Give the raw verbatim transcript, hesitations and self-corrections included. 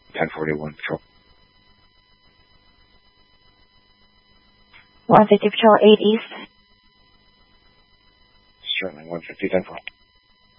ten forty-one Patrol. one fifty Patrol, eight East. Sterling, one fifty, ten four.